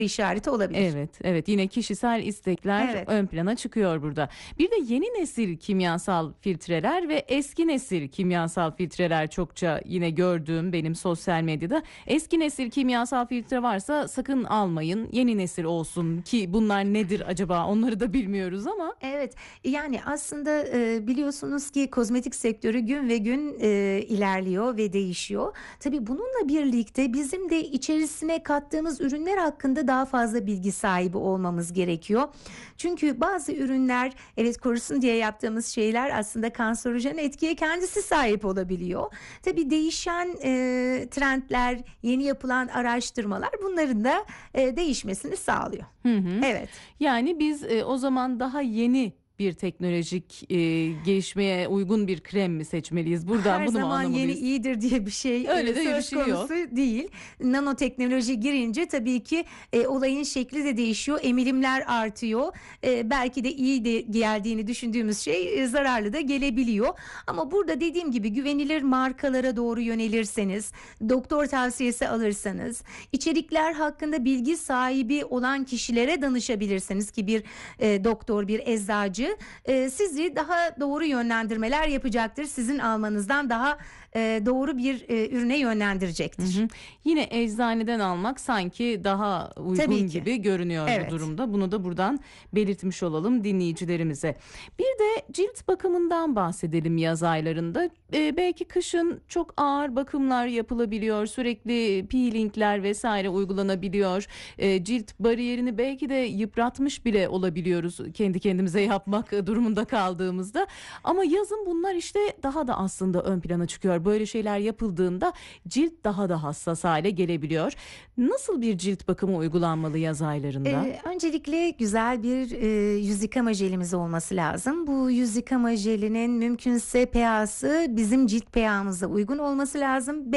işareti olabilir. Evet, evet. Yine kişisel istekler Evet. ön plana çıkıyor burada. Bir de yeni nesil kimyasal filtreler ve eski nesil kimyasal filtreler çokça yine gördüğüm benim sosyal medyada. Eski nesil kimyasal filtre varsa sakın almayın. Yeni nesil olsun ki bunlar nedir acaba? Onları da bilmiyoruz ama. Evet, yani aslında biliyorsunuz ki kozmetik sektörü gün ve gün ilerliyor ve değişiyor. Tabii bununla birlikte bizim de içerisine kattığımız ürünler hakkında daha fazla bilgi sahibi olmamız gerekiyor. Çünkü bazı ürünler, evet, korusun diye yaptığımız şeyler aslında kanserojen etkiye kendisi sahip olabiliyor. Tabii değişen trendler, yeni yapılan araştırmalar bunların da değişmesini sağlıyor. Hı hı. Evet. Yani biz o zaman daha yeni bir teknolojik gelişmeye uygun bir krem mi seçmeliyiz? Buradan Her bunu mu zaman yeni anlamalıyız? iyidir diye bir şey Öyle de bir söz şey yok. konusu değil. Nanoteknoloji girince tabii ki olayın şekli de değişiyor. Emilimler artıyor. Belki de iyi de geldiğini düşündüğümüz şey zararlı da gelebiliyor. Ama burada dediğim gibi güvenilir markalara doğru yönelirseniz, doktor tavsiyesi alırsanız, içerikler hakkında bilgi sahibi olan kişilere danışabilirsiniz ki bir doktor, bir eczacı sizi daha doğru yönlendirmeler yapacaktır. Sizin almanızdan daha doğru bir ürüne yönlendirecektir. Hı hı. Yine eczaneden almak sanki daha Tabii uygun ki. gibi görünüyor Evet. bu durumda. Bunu da buradan belirtmiş olalım dinleyicilerimize. Bir de cilt bakımından bahsedelim yaz aylarında. Belki kışın çok ağır bakımlar yapılabiliyor. Sürekli peelingler vesaire uygulanabiliyor. Cilt bariyerini belki de yıpratmış bile olabiliyoruz kendi kendimize yapmak durumunda kaldığımızda. Ama yazın bunlar işte daha da aslında ön plana çıkıyor. Böyle şeyler yapıldığında cilt daha da hassas hale gelebiliyor. Nasıl bir cilt bakımı uygulanmalı yaz aylarında? Öncelikle güzel bir yüz yıkama jelimiz olması lazım. Bu yüz yıkama jelinin mümkünse pH'sı bizim cilt pH'ımıza uygun olması lazım.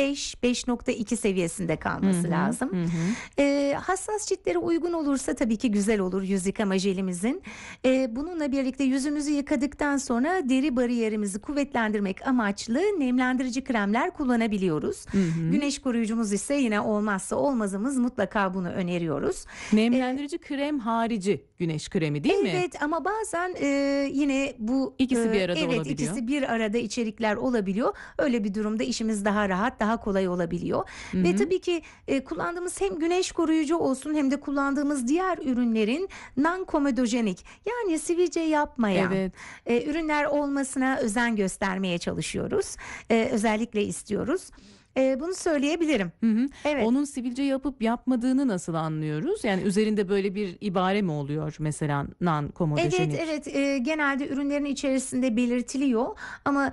5.2 seviyesinde kalması lazım. Hassas ciltlere uygun olursa tabii ki güzel olur yüz yıkama jelimizin. Bununla birlikte yüzümüzü yıkadıktan sonra deri bariyerimizi kuvvetlendirmek amaçlı nemlendirici kremler kullanabiliyoruz. Güneş koruyucumuz ise yine olmazsa olmazımız, mutlaka bunu öneriyoruz. Nemlendirici krem harici güneş kremi değil mi? Evet, ama bazen yine bu İkisi bir arada olabiliyor. ikisi bir arada içerikler olabiliyor. Öyle bir durumda işimiz daha rahat, daha kolay olabiliyor. Ve tabii ki kullandığımız hem güneş koruyucu olsun hem de kullandığımız diğer ürünlerin non-komedojenik, yani sivilce yapmayan Evet. ürünler olmasına özen göstermeye çalışıyoruz. Özellikle istiyoruz. Bunu söyleyebilirim. Evet. Onun sivilce yapıp yapmadığını nasıl anlıyoruz? Yani üzerinde böyle bir ibare mi oluyor mesela non-komodojenik? Evet, genelde ürünlerin içerisinde belirtiliyor ama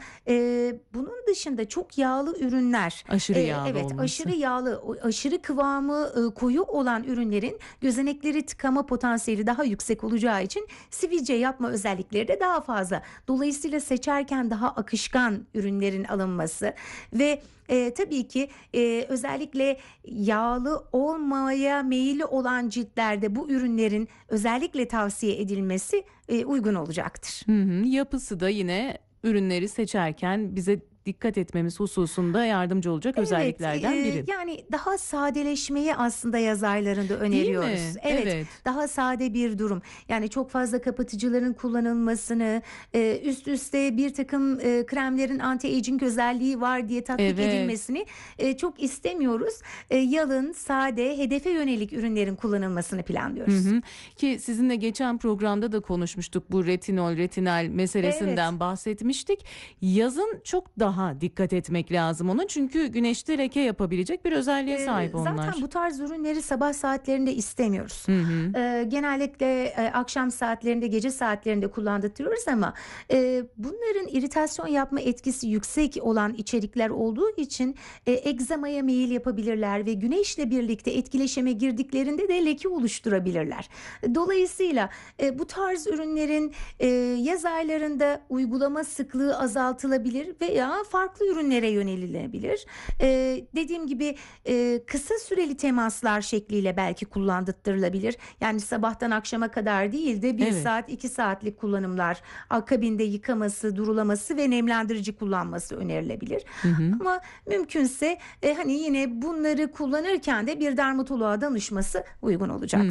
bunun dışında çok yağlı ürünler, Aşırı yağlı evet, olması. aşırı yağlı, aşırı kıvamı koyu olan ürünlerin gözenekleri tıkama potansiyeli daha yüksek olacağı için sivilce yapma özellikleri de daha fazla. Dolayısıyla seçerken daha akışkan ürünlerin alınması ve tabii ki özellikle yağlı olmaya meyilli olan ciltlerde bu ürünlerin özellikle tavsiye edilmesi uygun olacaktır. Yapısı da yine ürünleri seçerken bize dikkat etmemiz hususunda yardımcı olacak özelliklerden biri. Yani daha sadeleşmeyi aslında yaz aylarında öneriyoruz. Değil mi? Evet, Evet. daha sade bir durum. Yani çok fazla kapatıcıların kullanılmasını, üst üste bir takım kremlerin anti-aging özelliği var diye tatbik Evet. edilmesini çok istemiyoruz. Yalın, sade, hedefe yönelik ürünlerin kullanılmasını planlıyoruz. Ki sizinle geçen programda da konuşmuştuk, bu retinal meselesinden bahsetmiştik. Yazın çok daha dikkat etmek lazım ona, çünkü güneşte leke yapabilecek bir özelliğe sahip onlar. Zaten bu tarz ürünleri sabah saatlerinde istemiyoruz. Genellikle akşam saatlerinde, gece saatlerinde kullandırıyoruz ama bunların iritasyon yapma etkisi yüksek olan içerikler olduğu için egzamaya meyil yapabilirler ve güneşle birlikte etkileşime girdiklerinde de leke oluşturabilirler. Dolayısıyla bu tarz ürünlerin yaz aylarında uygulama sıklığı azaltılabilir veya zaman farklı ürünlere yönelilebilir. Dediğim gibi kısa süreli temaslar şekliyle belki kullandırılabilir. Yani sabahtan akşama kadar değil de 1 Evet. saat 2 saatlik kullanımlar, akabinde yıkaması, durulaması ve nemlendirici kullanması önerilebilir. Hı hı. Ama mümkünse hani yine bunları kullanırken de bir dermatoloğa danışması uygun olacak.